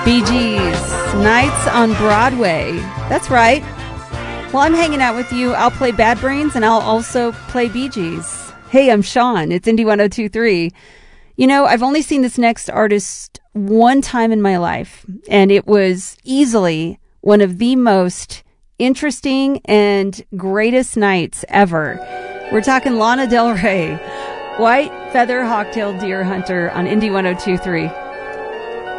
Bee Gees, Nights on Broadway. That's right. While I'm hanging out with you, I'll play Bad Brains and I'll also play Bee Gees. Hey, I'm Sean. It's Indie 102.3. You know, I've only seen this next artist one time in my life, and it was easily one of the most interesting and greatest nights ever. We're talking Lana Del Rey, White Feather Hawktail Deer Hunter on Indie 102.3.